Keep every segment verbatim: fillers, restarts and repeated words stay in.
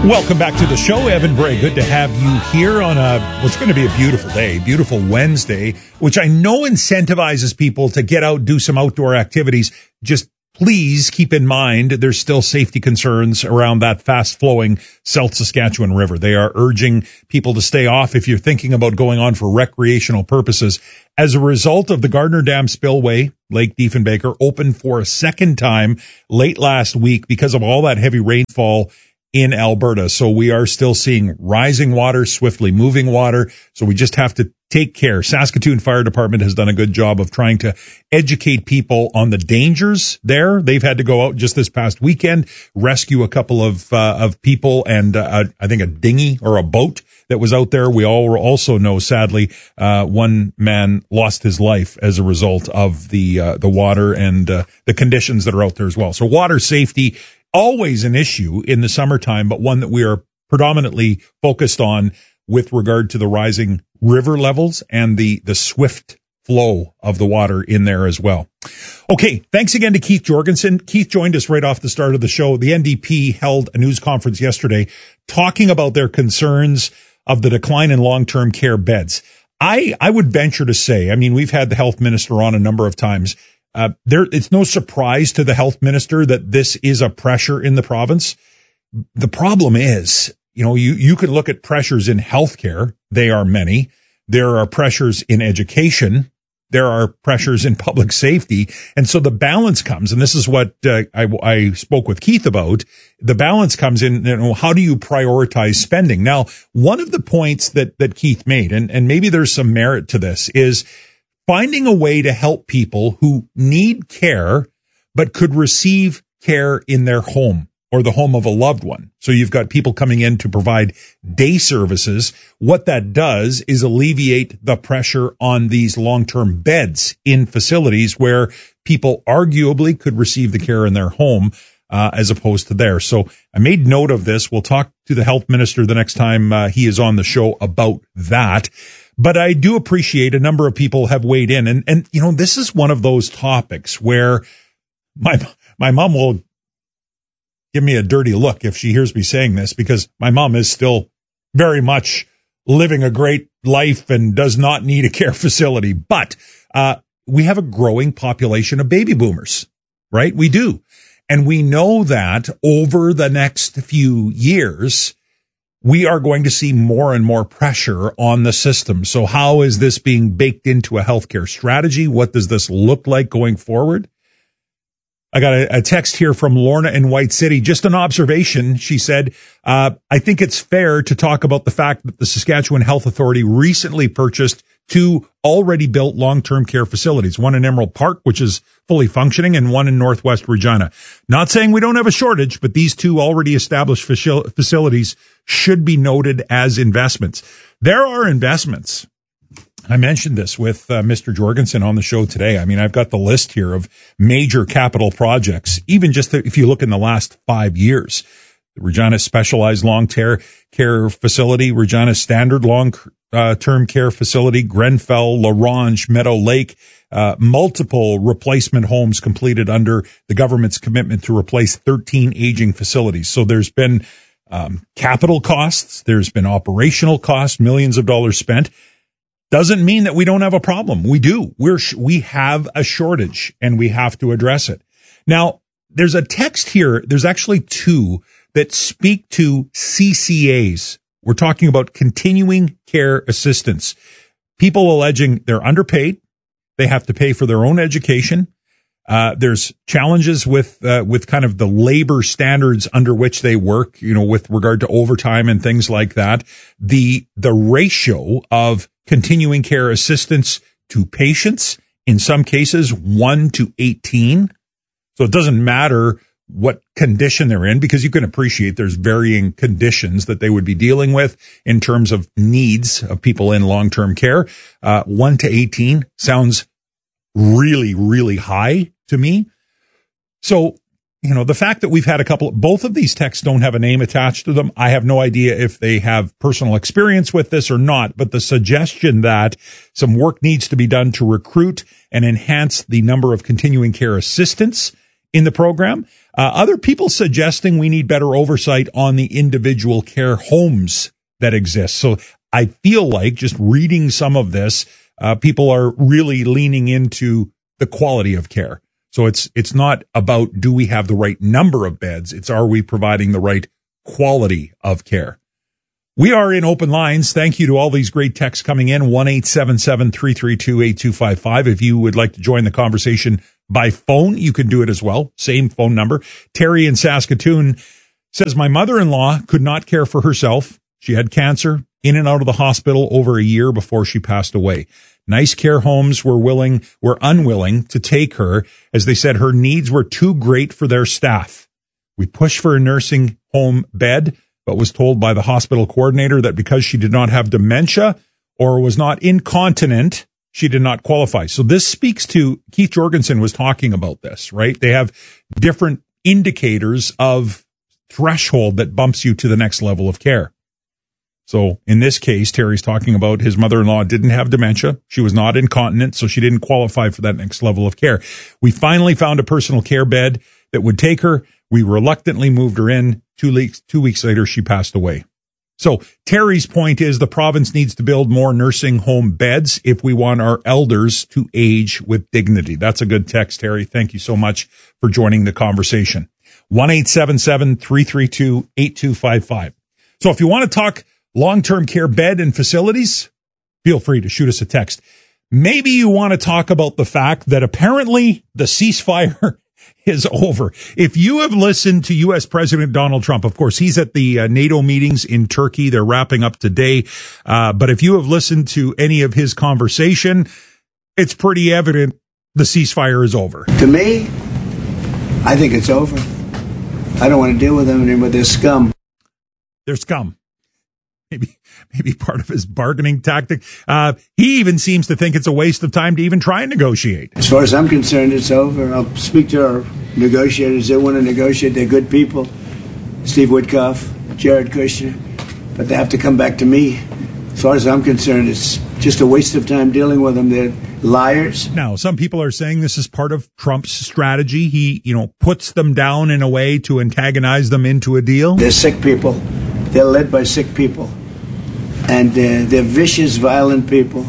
Welcome back to the show, Evan Bray. Good to have you here on a what's going to be a beautiful day, beautiful Wednesday, which I know incentivizes people to get out, do some outdoor activities. Just please keep in mind there's still safety concerns around that fast-flowing South Saskatchewan River. They are urging people to stay off if you're thinking about going on for recreational purposes. As a result of the Gardner Dam spillway, Lake Diefenbaker opened for a second time late last week because of all that heavy rainfall in Alberta. So we are still seeing rising water, swiftly moving water. So we just have to take care. Saskatoon Fire Department has done a good job of trying to educate people on the dangers there. They've had to go out just this past weekend, rescue a couple of, uh, of people and, uh, I think a dinghy or a boat that was out there. We all also know, sadly, uh, one man lost his life as a result of the, uh, the water and, uh, the conditions that are out there as well. So water safety, always an issue in the summertime, but one that we are predominantly focused on with regard to the rising river levels and the, the swift flow of the water in there as well. Okay. Thanks again to Keith Jorgensen. Keith joined us right off the start of the show. The N D P held a news conference yesterday talking about their concerns of the decline in long-term care beds. I, I would venture to say, I mean, we've had the health minister on a number of times. Uh, there, it's no surprise to the health minister that this is a pressure in the province. The problem is, you know, you, you could look at pressures in healthcare. They are many. There are pressures in education. There are pressures in public safety. And so the balance comes, and this is what uh, I, I spoke with Keith about. The balance comes in, you know, how do you prioritize spending? Now, one of the points that, that Keith made, and, and maybe there's some merit to this, is finding a way to help people who need care, but could receive care in their home or the home of a loved one. So you've got people coming in to provide day services. What that does is alleviate the pressure on these long-term beds in facilities where people arguably could receive the care in their home, uh, as opposed to there. So I made note of this. We'll talk to the health minister the next time uh, he is on the show about that. But I do appreciate a number of people have weighed in. And, and, you know, this is one of those topics where my, my mom will give me a dirty look if she hears me saying this, because my mom is still very much living a great life and does not need a care facility. But, uh, we have a growing population of baby boomers, right? We do. And we know that over the next few years, we are going to see more and more pressure on the system. So how is this being baked into a healthcare strategy? What does this look like going forward? I got a, a text here from Lorna in White City. Just an observation. She said, uh, I think it's fair to talk about the fact that the Saskatchewan Health Authority recently purchased two already built long-term care facilities, one in Emerald Park, which is fully functioning, and one in Northwest Regina. Not saying we don't have a shortage, but these two already established facilities should be noted as investments. There are investments. I mentioned this with uh, Mister Jorgensen on the show today. I mean, I've got the list here of major capital projects, even just the, if you look in the last five years. The Regina Specialized Long-Term Care Facility, Regina Standard Long-Term Care Facility, Grenfell, LaRange, Meadow Lake, uh, multiple replacement homes completed under the government's commitment to replace thirteen aging facilities. So there's been um, capital costs, there's been operational costs, millions of dollars spent. Doesn't mean that we don't have a problem. We do. We're, we have a shortage and we have to address it. Now, there's a text here. There's actually two that speak to C C As. We're talking about continuing care assistants. People alleging they're underpaid. They have to pay for their own education. Uh, there's challenges with, uh, with kind of the labor standards under which they work, you know, with regard to overtime and things like that. The, the ratio of continuing care assistants to patients, in some cases, one to eighteen. So it doesn't matter what condition they're in, because you can appreciate there's varying conditions that they would be dealing with in terms of needs of people in long-term care. Uh, one to eighteen sounds really, really high to me. So, you know, the fact that we've had a couple, both of these texts don't have a name attached to them. I have no idea if they have personal experience with this or not, but the suggestion that some work needs to be done to recruit and enhance the number of continuing care assistants in the program. Uh, other people suggesting we need better oversight on the individual care homes that exist. So I feel like just reading some of this, uh, people are really leaning into the quality of care. So it's it's not about do we have the right number of beds. It's are we providing the right quality of care. We are in open lines. Thank you to all these great texts coming in. one eight seven seven, three three two, eight two five five. If you would like to join the conversation by phone, you can do it as well. Same phone number. Terry in Saskatoon says, my mother-in-law could not care for herself. She had cancer, in and out of the hospital over a year before she passed away. Nice care homes were willing, were unwilling to take her, as they said her needs were too great for their staff. We pushed for a nursing home bed, but was told by the hospital coordinator that because she did not have dementia or was not incontinent, she did not qualify. So this speaks to, Keith Jorgensen was talking about this, right? They have different indicators of threshold that bumps you to the next level of care. So in this case, Terry's talking about his mother-in-law didn't have dementia. She was not incontinent, so she didn't qualify for that next level of care. We finally found a personal care bed that would take her. We reluctantly moved her in. Two weeks, two weeks later, she passed away. So Terry's point is the province needs to build more nursing home beds if we want our elders to age with dignity. That's a good text, Terry. Thank you so much for joining the conversation. one eight seven seven, three three two, eight two five five. So if you want to talk long-term care bed and facilities, feel free to shoot us a text. Maybe you want to talk about the fact that apparently the ceasefire is over. If you have listened to U S President Donald Trump, of course, he's at the uh, NATO meetings in Turkey. They're wrapping up today. Uh, but if you have listened to any of his conversation, it's pretty evident the ceasefire is over. To me, I think it's over. I don't want to deal with them anymore. They're scum. They're scum. Maybe, maybe part of his bargaining tactic. Uh, he even seems to think it's a waste of time to even try and negotiate. As far as I'm concerned, it's over. I'll speak to our negotiators. They want to negotiate. They're good people. Steve Woodcoff, Jared Kushner. But they have to come back to me. As far as I'm concerned, it's just a waste of time dealing with them. They're liars. Now, some people are saying this is part of Trump's strategy. He, you know, puts them down in a way to antagonize them into a deal. They're sick people. They're led by sick people. And uh, they're vicious, violent people.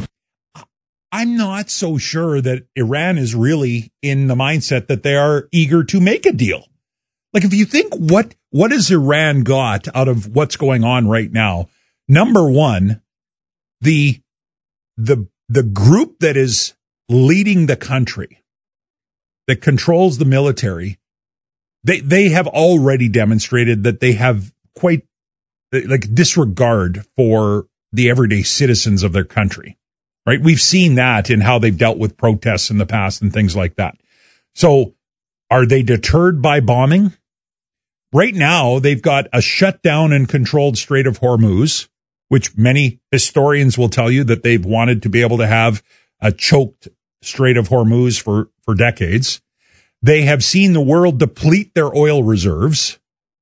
I'm not so sure that Iran is really in the mindset that they are eager to make a deal. Like, if you think what, what has Iran got out of what's going on right now? Number one, the, the, the group that is leading the country, that controls the military, they, they have already demonstrated that they have quite like disregard for the everyday citizens of their country, right? We've seen that in how they've dealt with protests in the past and things like that. So are they deterred by bombing? Right now, they've got a shut down and controlled Strait of Hormuz, which many historians will tell you that they've wanted to be able to have a choked Strait of Hormuz for, for decades. They have seen the world deplete their oil reserves,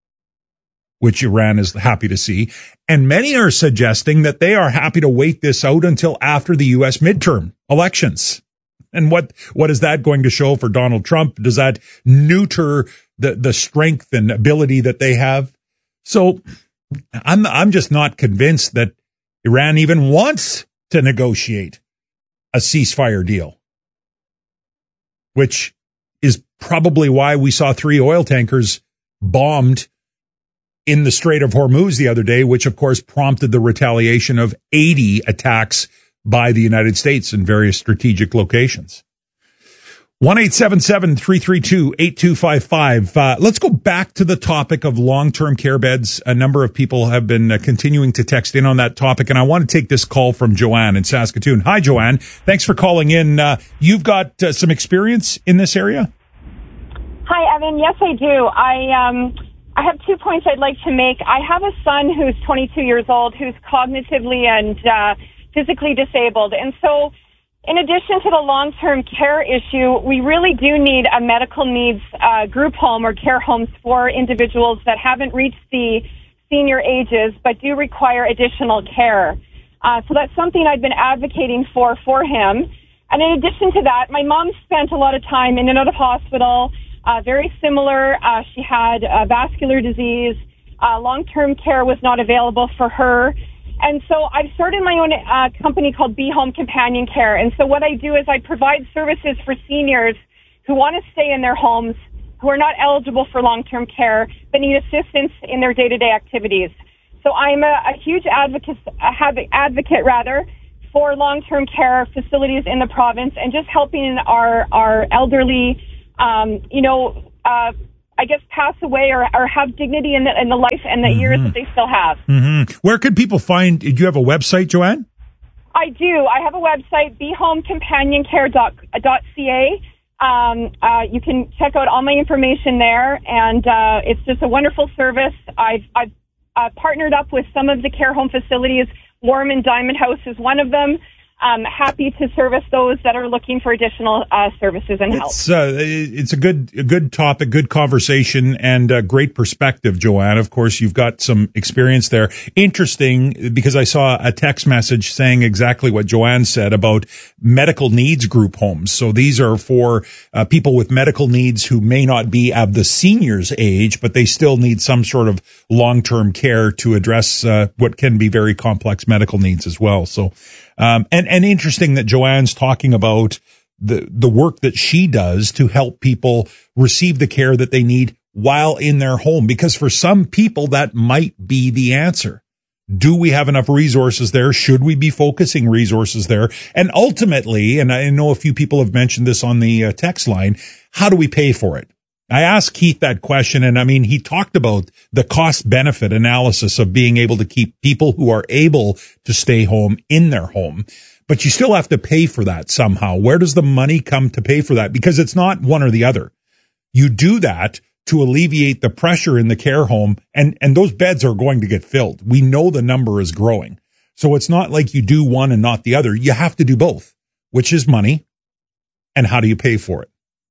which Iran is happy to see. And many are suggesting that they are happy to wait this out until after the U S midterm elections. And what, what is that going to show for Donald Trump? Does that neuter the, the strength and ability that they have? So I'm, I'm just not convinced that Iran even wants to negotiate a ceasefire deal, which is probably why we saw three oil tankers bombed in the Strait of Hormuz the other day, which of course prompted the retaliation of eighty attacks by the United States in various strategic locations. one eight seven seven, three three two, eight two five five. Uh, let's go back to the topic of long-term care beds. A number of people have been uh, continuing to text in on that topic, and I want to take this call from Joanne in Saskatoon. Hi, Joanne. Thanks for calling in. Uh, you've got uh, some experience in this area? Hi, Evan. Yes, I do. I um, I have two points I'd like to make. I have a son who's twenty-two years old, who's cognitively and uh, physically disabled, and so in addition to the long-term care issue, we really do need a medical needs uh, group home or care homes for individuals that haven't reached the senior ages but do require additional care. Uh, so that's something I've been advocating for for him. And in addition to that, my mom spent a lot of time in and out of hospital uh, very similar. Uh, she had uh, vascular disease. Uh, long-term care was not available for her. And so I've started my own uh, company called Be Home Companion Care. And so what I do is I provide services for seniors who want to stay in their homes, who are not eligible for long-term care, but need assistance in their day-to-day activities. So I'm a, a huge advocate, a advocate rather, for long-term care facilities in the province and just helping our, our elderly, um, you know, uh, I guess, pass away or, or have dignity in the, in the life and the mm-hmm. years that they still have. Mm-hmm. Where could people find, do you have a website, Joanne? I do. I have a website, be home companion care dot c a. Um, uh, you can check out all my information there, and uh, it's just a wonderful service. I've, I've uh, partnered up with some of the care home facilities. Warm and Diamond House is one of them. I'm happy to service those that are looking for additional uh, services and help. It's, uh, it's a good, a good topic, good conversation, and a great perspective, Joanne. Of course, you've got some experience there. Interesting, because I saw a text message saying exactly what Joanne said about medical needs group homes. So these are for uh, people with medical needs who may not be of the seniors age, but they still need some sort of long-term care to address uh, what can be very complex medical needs as well. So, Um, and, and interesting that Joanne's talking about the, the work that she does to help people receive the care that they need while in their home, because for some people that might be the answer. Do we have enough resources there? Should we be focusing resources there? And ultimately, and I know a few people have mentioned this on the uh, text line, how do we pay for it? I asked Keith that question, and I mean, he talked about the cost benefit analysis of being able to keep people who are able to stay home in their home. But you still have to pay for that somehow. Where does the money come to pay for that? Because it's not one or the other. You do that to alleviate the pressure in the care home, and, and those beds are going to get filled. We know the number is growing. So it's not like you do one and not the other. You have to do both, which is money, and how do you pay for it?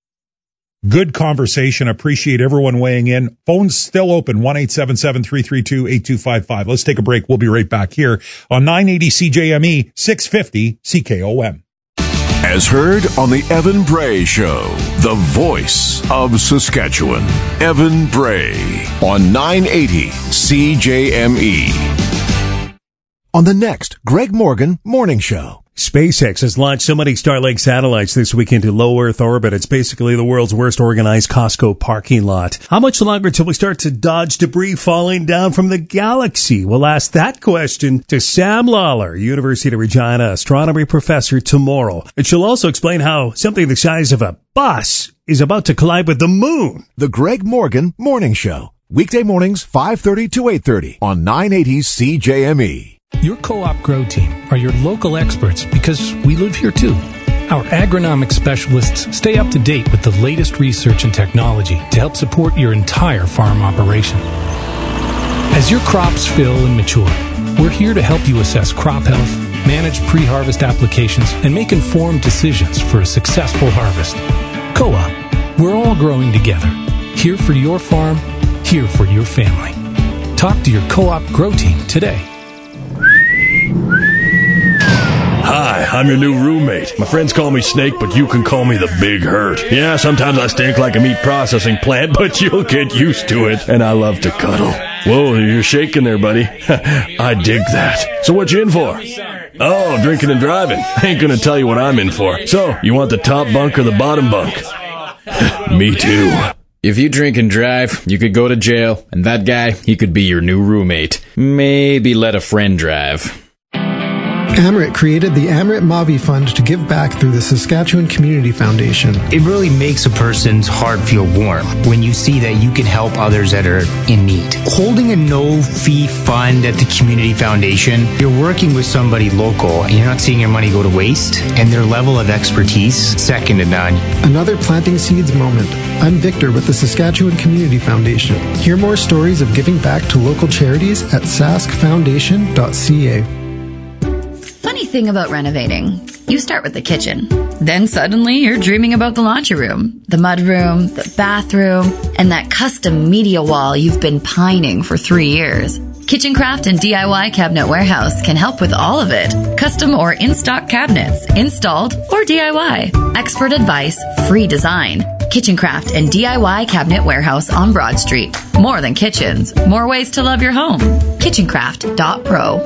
Good conversation. Appreciate everyone weighing in. Phone's still open, one eight seven seven, three three two, eight two five five. Let's take a break. We'll be right back here on nine eighty C J M E, six fifty C K O M. As heard on the Evan Bray Show, the voice of Saskatchewan. Evan Bray on nine eighty C J M E. On the next Greg Morgan Morning Show. SpaceX has launched so many Starlink satellites this week into low Earth orbit. It's basically the world's worst organized Costco parking lot. How much longer till we start to dodge debris falling down from the galaxy? We'll ask that question to Sam Lawler, University of Regina astronomy professor, tomorrow. And she'll also explain how something the size of a bus is about to collide with the moon. The Greg Morgan Morning Show. Weekday mornings, five thirty to eight thirty on nine eighty C J M E. Your Co-op Grow Team are your local experts because we live here too. Our agronomic specialists stay up to date with the latest research and technology to help support your entire farm operation. As your crops fill and mature, we're here to help you assess crop health, manage pre-harvest applications, and make informed decisions for a successful harvest. Co-op, we're all growing together. Here for your farm, here for your family. Talk to your Co-op Grow Team today. Hi, I'm your new roommate. My friends call me Snake, but you can call me the Big Hurt. Yeah, sometimes I stink like a meat processing plant, but you'll get used to it. And I love to cuddle. Whoa, you're shaking there, buddy. I dig that. So what you in for? Oh, drinking and driving. I ain't gonna tell you what I'm in for. So, you want the top bunk or the bottom bunk? Me too. If you drink and drive, you could go to jail, and that guy, he could be your new roommate. Maybe let a friend drive. Amrit created the Amrit Mavi Fund to give back through the Saskatchewan Community Foundation. It really makes a person's heart feel warm when you see that you can help others that are in need. Holding a no-fee fund at the Community Foundation, you're working with somebody local and you're not seeing your money go to waste, and their level of expertise, second to none. Another planting seeds moment. I'm Victor with the Saskatchewan Community Foundation. Hear more stories of giving back to local charities at sask foundation dot c a. Funny thing about renovating, you start with the kitchen. Then suddenly you're dreaming about the laundry room, the mudroom, the bathroom, and that custom media wall you've been pining for three years. Kitchencraft and D I Y Cabinet Warehouse can help with all of it. Custom or in-stock cabinets, installed or D I Y. Expert advice, free design. Kitchencraft and D I Y Cabinet Warehouse on Broad Street. More than kitchens, more ways to love your home. kitchencraft dot pro.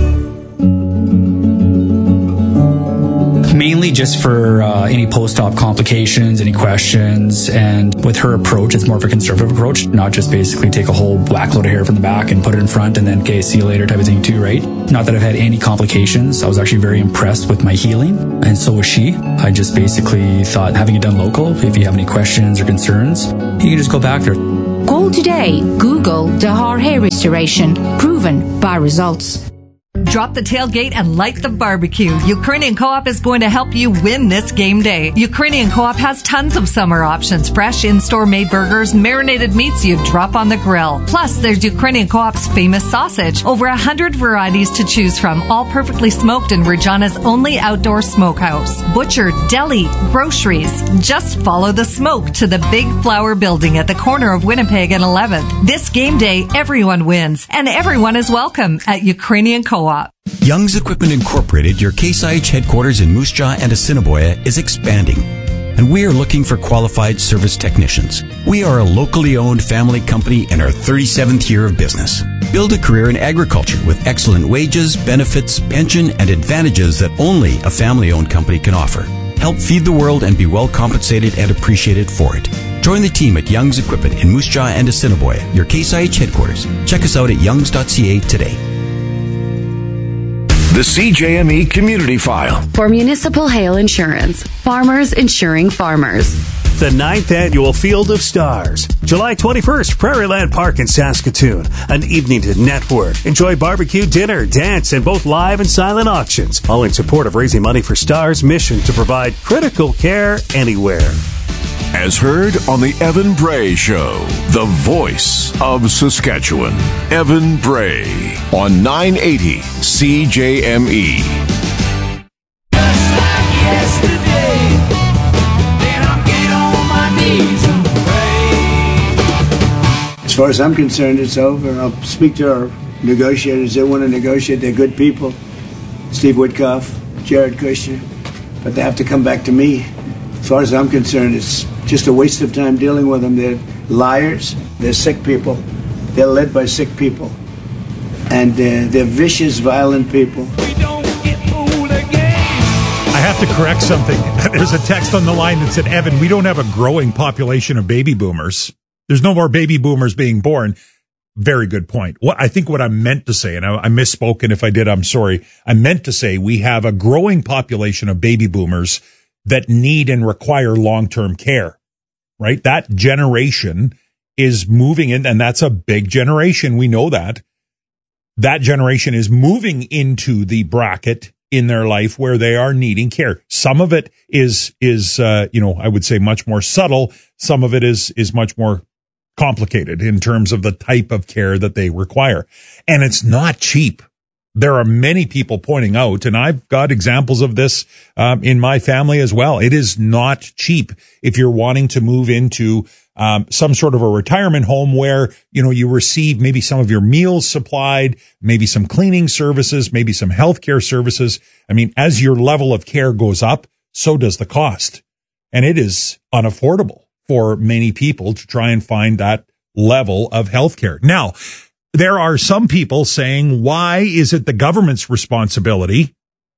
Mainly just for uh, any post-op complications, any questions, and with her approach, it's more of a conservative approach, not just basically take a whole whack load of hair from the back and put it in front and then, okay, see you later type of thing too, right? Not that I've had any complications. I was actually very impressed with my healing, and so was she. I just basically thought, having it done local, if you have any questions or concerns, you can just go back there. Call today. Google Dahar Hair Restoration. Proven by results. Drop the tailgate and light the barbecue. Ukrainian Co-op is going to help you win this game day. Ukrainian Co-op has tons of summer options. Fresh in-store made burgers, marinated meats you drop on the grill. Plus, there's Ukrainian Co-op's famous sausage. Over a hundred varieties to choose from, all perfectly smoked in Regina's only outdoor smokehouse. Butcher, deli, groceries. Just follow the smoke to the Big Flower Building at the corner of Winnipeg and eleventh. This game day, everyone wins, and everyone is welcome at Ukrainian Co-op. Young's Equipment Incorporated, your Case I H headquarters in Moose Jaw and Assiniboia, is expanding, and we are looking for qualified service technicians. We are a locally owned family company in our thirty-seventh year of business. Build a career in agriculture with excellent wages, benefits, pension, and advantages that only a family-owned company can offer. Help feed the world and be well compensated and appreciated for it. Join the team at Young's Equipment in Moose Jaw and Assiniboia, your Case I H headquarters. Check us out at youngs dot c a today. The C J M E Community File. For Municipal Hail Insurance, farmers insuring farmers. The ninth Annual Field of Stars. July twenty-first, Prairie Land Park in Saskatoon. An evening to network. Enjoy barbecue, dinner, dance, and both live and silent auctions. All in support of raising money for Stars' mission to provide critical care anywhere. As heard on the Evan Bray Show, the voice of Saskatchewan. Evan Bray on nine eighty C J M E. As far as I'm concerned, it's over. I'll speak to our negotiators. They want to negotiate. They're good people. Steve Woodcoff, Jared Kushner. But they have to come back to me. As far as I'm concerned, it's just a waste of time dealing with them. They're liars. They're sick people. They're led by sick people. And uh, they're vicious, violent people. I have to correct something. There's a text on the line that said, Evan, we don't have a growing population of baby boomers. There's no more baby boomers being born. Very good point. What I think what I meant to say, and I, I misspoke, and if I did, I'm sorry. I meant to say we have a growing population of baby boomers that need and require long-term care, right? That generation is moving in, and that's a big generation. We know that. That generation is moving into the bracket in their life where they are needing care. Some of it is, is, uh, you know, I would say much more subtle. Some of it is, is much more complicated in terms of the type of care that they require. And it's not cheap. There are many people pointing out, and I've got examples of this um, in my family as well. It is not cheap if you're wanting to move into um, some sort of a retirement home where, you know, you receive maybe some of your meals supplied, maybe some cleaning services, maybe some healthcare services. I mean, as your level of care goes up, so does the cost. And it is unaffordable for many people to try and find that level of healthcare. Now, there are some people saying, why is it the government's responsibility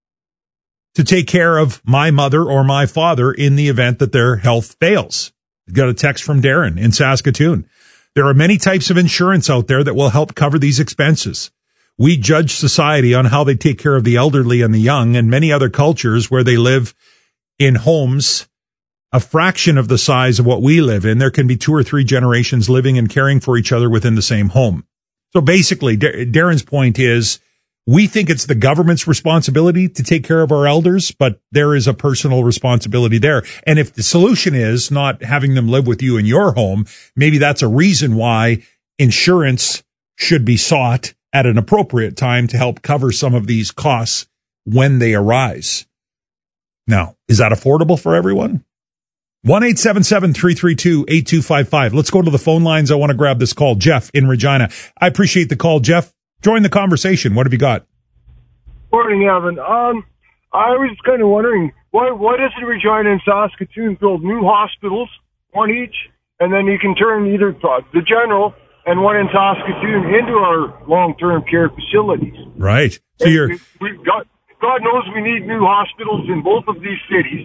to take care of my mother or my father in the event that their health fails? Got a text from Darren in Saskatoon. There are many types of insurance out there that will help cover these expenses. We judge society on how they take care of the elderly and the young, and many other cultures where they live in homes a fraction of the size of what we live in. There can be two or three generations living and caring for each other within the same home. So basically, Darren's point is, we think it's the government's responsibility to take care of our elders, but there is a personal responsibility there. And if the solution is not having them live with you in your home, maybe that's a reason why insurance should be sought at an appropriate time to help cover some of these costs when they arise. Now, is that affordable for everyone? one eight seven seven, three three two, eight two five five. Let's go to the phone lines. I want to grab this call. Jeff in Regina. I appreciate the call, Jeff. Join the conversation. What have you got? Morning, Evan. Um, I was kind of wondering, why, why doesn't Regina and Saskatoon build new hospitals, one each, and then you can turn either the general and one in Saskatoon into our long-term care facilities. Right. So and you're... We've got, God knows we need new hospitals in both of these cities.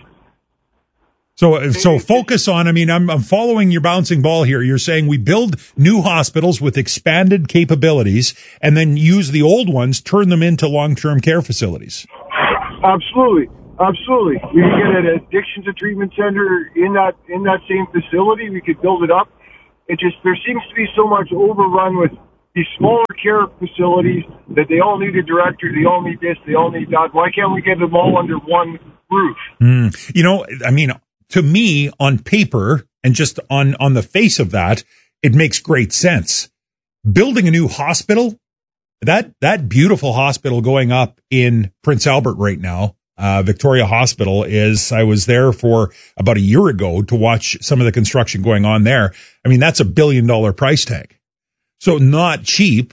So, so focus on, I mean, I'm, I'm following your bouncing ball here. You're saying we build new hospitals with expanded capabilities and then use the old ones, turn them into long-term care facilities. Absolutely. Absolutely. We could get an addiction to treatment center in that, in that same facility. We could build it up. It just, there seems to be so much overrun with these smaller care facilities that they all need a director, they all need this, they all need that. Why can't we get them all under one roof? Mm. You know, I mean, to me, on paper and just on, on the face of that, it makes great sense. Building a new hospital, that, that beautiful hospital going up in Prince Albert right now, uh, Victoria Hospital is, I was there for about a year ago to watch some of the construction going on there. I mean, that's a billion dollar price tag. So not cheap,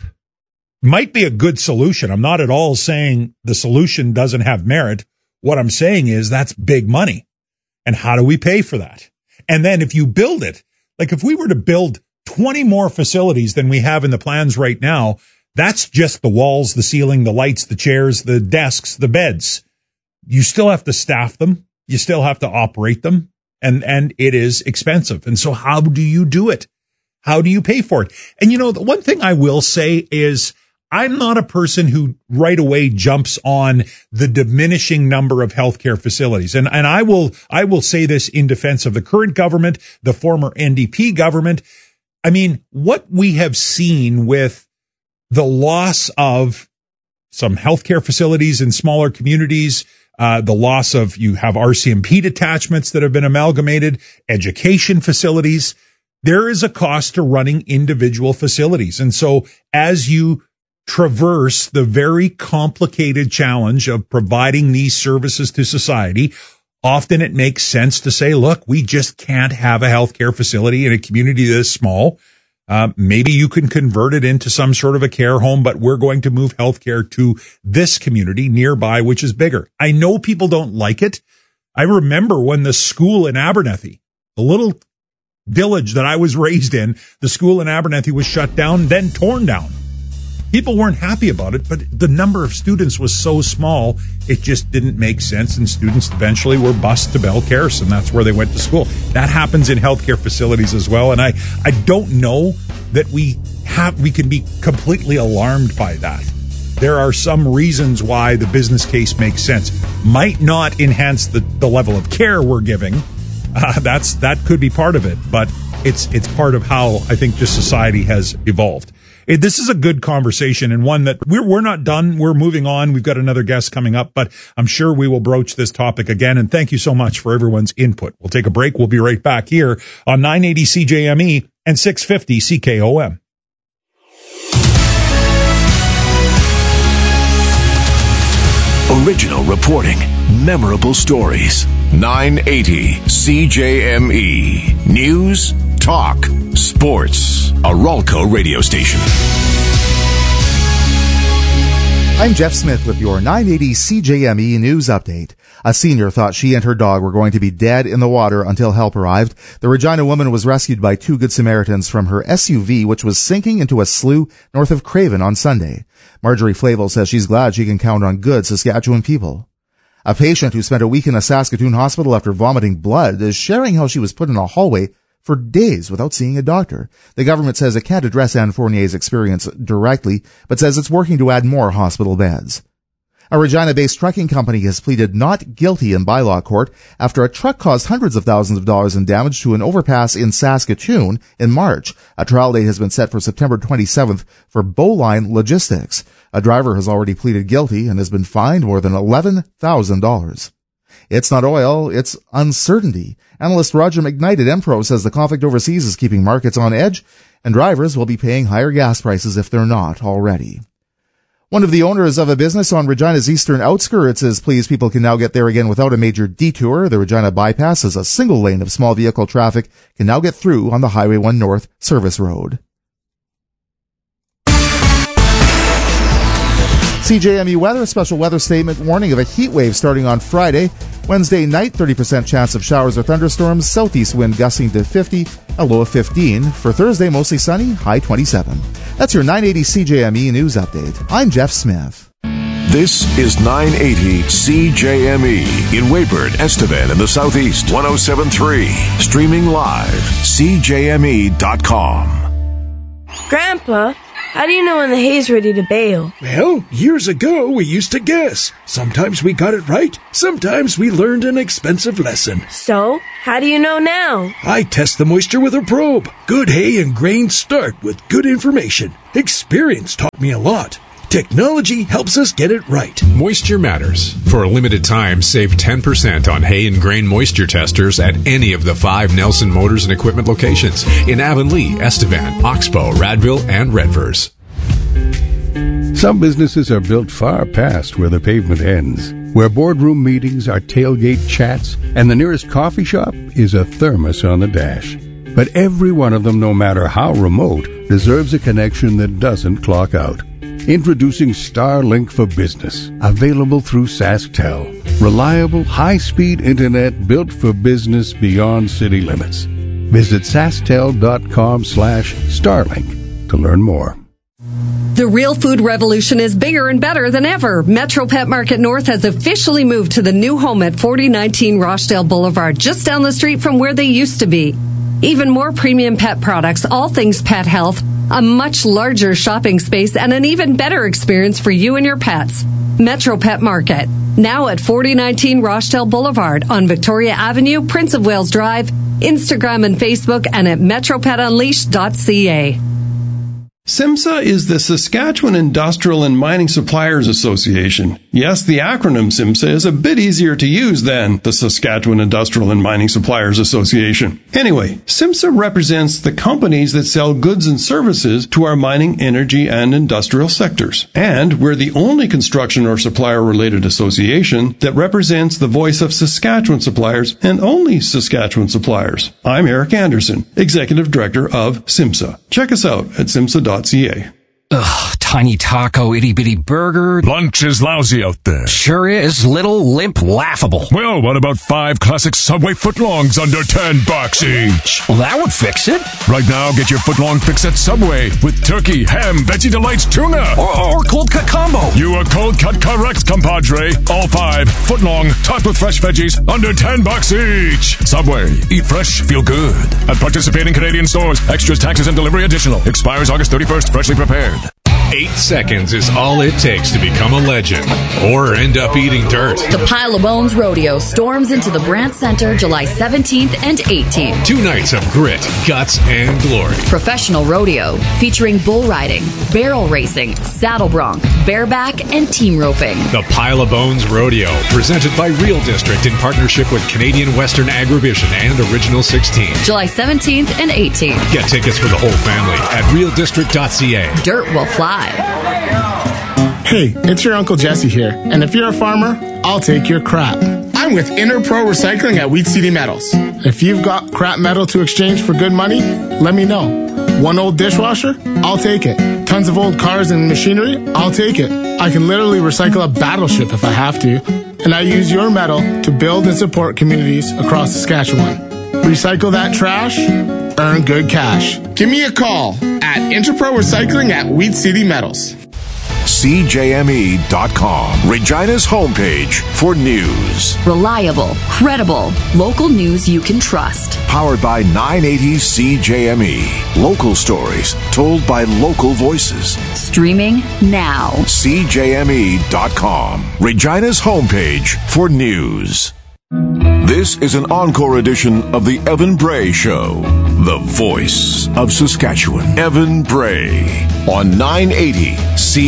might be a good solution. I'm not at all saying the solution doesn't have merit. What I'm saying is that's big money. And how do we pay for that? And then if you build it, like if we were to build twenty more facilities than we have in the plans right now, that's just the walls, the ceiling, the lights, the chairs, the desks, the beds. You still have to staff them. You still have to operate them. And, and it is expensive. And so how do you do it? How do you pay for it? And you know, the one thing I will say is I'm not a person who right away jumps on the diminishing number of healthcare facilities. And, and I will, I will say this in defense of the current government, the former N D P government. I mean, what we have seen with the loss of some healthcare facilities in smaller communities, uh, the loss of, you have R C M P detachments that have been amalgamated, education facilities. There is a cost to running individual facilities. And so as you traverse the very complicated challenge of providing these services to society, often it makes sense to say, look, we just can't have a healthcare facility in a community this small. Uh, maybe you can convert it into some sort of a care home, but we're going to move healthcare to this community nearby, which is bigger. I know people don't like it. I remember when the school in Abernethy, the little village that I was raised in, the school in Abernethy was shut down, then torn down. People weren't happy about it, but the number of students was so small, it just didn't make sense, and students eventually were bused to Belcarres, and that's where they went to school. That happens in healthcare facilities as well, and I, I don't know that we have we can be completely alarmed by that. There are some reasons why the business case makes sense. Might not enhance the, the level of care we're giving. Uh, that's that could be part of it, but it's it's part of how I think just society has evolved. It, this is a good conversation and one that we're we're not done. We're moving on. We've got another guest coming up, but I'm sure we will broach this topic again. And thank you so much for everyone's input. We'll take a break. We'll be right back here on nine eighty C J M E and six fifty C K O M. Original reporting, memorable stories. nine eighty C J M E. News, talk, sports. A Ralco radio station. I'm Jeff Smith with your nine eighty C J M E news update. A senior thought she and her dog were going to be dead in the water until help arrived. The Regina woman was rescued by two Good Samaritans from her S U V, which was sinking into a slough north of Craven on Sunday. Marjorie Flavel says she's glad she can count on good Saskatchewan people. A patient who spent a week in a Saskatoon hospital after vomiting blood is sharing how she was put in a hallway for days without seeing a doctor. The government says it can't address Anne Fournier's experience directly, but says it's working to add more hospital beds. A Regina-based trucking company has pleaded not guilty in bylaw court after a truck caused hundreds of thousands of dollars in damage to an overpass in Saskatoon in March. A trial date has been set for September twenty-seventh for Bowline Logistics. A driver has already pleaded guilty and has been fined more than eleven thousand dollars. It's not oil, it's uncertainty. Analyst Roger McKnight at Empro says the conflict overseas is keeping markets on edge, and drivers will be paying higher gas prices if they're not already. One of the owners of a business on Regina's eastern outskirts is pleased people can now get there again without a major detour. The Regina bypass is a single lane of small vehicle traffic can now get through on the Highway one North service road. C J M E weather, a special weather statement warning of a heat wave starting on Friday. Wednesday night, thirty percent chance of showers or thunderstorms, southeast wind gusting to fifty, a low of fifteen. For Thursday, mostly sunny, high twenty-seven. That's your nine eighty C J M E News Update. I'm Jeff Smith. This is nine eighty C J M E in Weyburn, Estevan, in the Southeast, one oh seven point three. Streaming live, C J M E dot com. Grandpa, how do you know when the hay's ready to bale? Well, years ago we used to guess. Sometimes we got it right, sometimes we learned an expensive lesson. So, how do you know now? I test the moisture with a probe. Good hay and grain start with good information. Experience taught me a lot. Technology helps us get it right. Moisture matters. For a limited time, save ten percent on hay and grain moisture testers at any of the five Nelson Motors and Equipment locations in Avonlea, Estevan, Oxbow, Radville, and Redvers. Some businesses are built far past where the pavement ends, where boardroom meetings are tailgate chats, and the nearest coffee shop is a thermos on the dash. But every one of them, no matter how remote, deserves a connection that doesn't clock out. Introducing Starlink for Business, available through SaskTel. Reliable, high-speed internet built for business beyond city limits. Visit sasktel.com slash Starlink to learn more. The real food revolution is bigger and better than ever. Metro Pet Market North has officially moved to the new home at forty nineteen Rochdale Boulevard, just down the street from where they used to be. Even more premium pet products, all things pet health, a much larger shopping space, and an even better experience for you and your pets. Metro Pet Market, now at forty nineteen Rochdale Boulevard on Victoria Avenue, Prince of Wales Drive, Instagram and Facebook, and at metro pet unleashed dot c a. SIMSA is the Saskatchewan Industrial and Mining Suppliers Association. Yes, the acronym SIMSA is a bit easier to use than the Saskatchewan Industrial and Mining Suppliers Association. Anyway, SIMSA represents the companies that sell goods and services to our mining, energy, and industrial sectors. And we're the only construction or supplier-related association that represents the voice of Saskatchewan suppliers and only Saskatchewan suppliers. I'm Eric Anderson, Executive Director of SIMSA. Check us out at simsa dot c a. Ugh, tiny taco, itty-bitty burger. Lunch is lousy out there. Sure is. Little, limp, laughable. Well, what about five classic Subway footlongs under ten bucks each? Well, that would fix it. Right now, get your footlong fix at Subway with turkey, ham, veggie delights, tuna. Or, or cold cut combo. You are cold cut correct, compadre. All five footlong, topped with fresh veggies, under ten bucks each. Subway. Eat fresh, feel good. At participating Canadian stores. Extras, taxes, and delivery additional. Expires August thirty-first. Freshly prepared. Eight seconds is all it takes to become a legend or end up eating dirt. The Pile of Bones Rodeo storms into the Brant Center July seventeenth and eighteenth. Two nights of grit, guts, and glory. Professional rodeo featuring bull riding, barrel racing, saddle bronc, bareback, and team roping. The Pile of Bones Rodeo, presented by Real District in partnership with Canadian Western Agrivision and Original sixteen. July seventeenth and eighteenth. Get tickets for the whole family at real district dot c a. Dirt will fly. Hey, it's your Uncle Jesse here, and if you're a farmer, I'll take your crap. I'm with Interpro Recycling at Wheat City Metals. If you've got crap metal to exchange for good money, let me know. One old dishwasher? I'll take it. Tons of old cars and machinery? I'll take it. I can literally recycle a battleship if I have to, and I use your metal to build and support communities across Saskatchewan. Recycle that trash, earn good cash. Give me a call at Interpro Recycling at Wheat City Metals. C J M E dot com, Regina's homepage for news. Reliable, credible, local news you can trust. Powered by nine eighty C J M E. Local stories told by local voices. Streaming now. C J M E dot com, Regina's homepage for news. This is an encore edition of the Evan Bray Show, the voice of Saskatchewan. Evan Bray on nine eighty C